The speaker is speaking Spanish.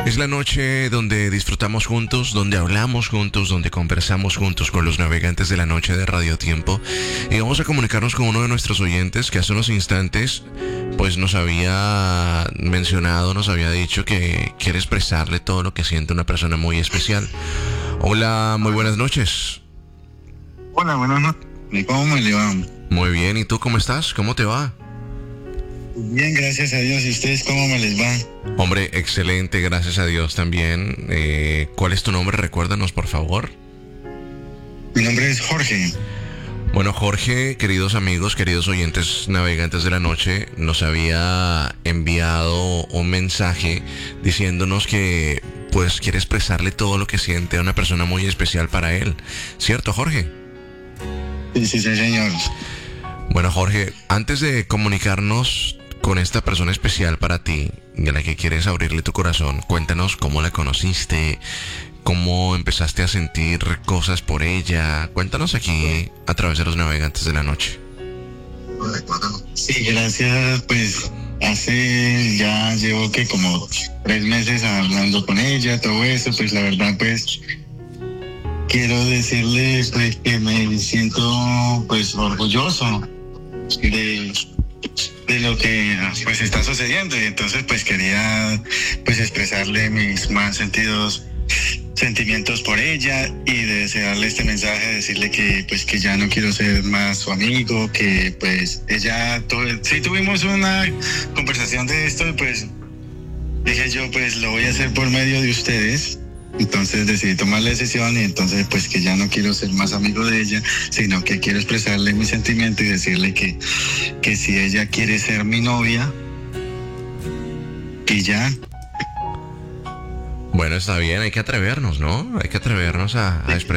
Es la noche donde disfrutamos juntos, donde hablamos juntos, donde conversamos juntos con los navegantes de la noche de Radio Tiempo. Y vamos a comunicarnos con uno de nuestros oyentes que hace unos instantes pues nos había mencionado, nos había dicho que quiere expresarle todo lo que siente una persona muy especial. Hola, muy buenas noches. Hola, buenas noches. ¿Cómo me le va? Muy bien, ¿y tú cómo estás? ¿Cómo te va? Bien, gracias a Dios. ¿Y ustedes cómo me les va? Hombre, excelente, gracias a Dios también. ¿Cuál es tu nombre? Recuérdanos, por favor. Mi nombre es Jorge. Bueno, Jorge, queridos amigos, queridos oyentes navegantes de la noche, nos había enviado un mensaje diciéndonos que pues quiere expresarle todo lo que siente a una persona muy especial para él. ¿Cierto, Jorge? Sí, señor. Bueno, Jorge, antes de comunicarnos con esta persona especial para ti, de la que quieres abrirle tu corazón, cuéntanos cómo la conociste, cómo empezaste a sentir cosas por ella. Cuéntanos aquí a través de los navegantes de la noche. Sí, gracias. Pues ya llevo que como 3 meses hablando con ella, todo eso. Pues la verdad, pues quiero decirle pues que me siento pues orgulloso de lo que pues está sucediendo, y entonces pues quería pues expresarle mis más sentimientos por ella y de desearle este mensaje, decirle que pues que ya no quiero ser más su amigo, que pues sí tuvimos una conversación de esto, y pues dije yo pues lo voy a hacer por medio de ustedes. Entonces decidí tomar la decisión, y entonces pues que ya no quiero ser más amigo de ella, sino que quiero expresarle mi sentimiento y decirle que si ella quiere ser mi novia, y ya. Bueno, está bien, hay que atrevernos, ¿no? Hay que atrevernos a expresar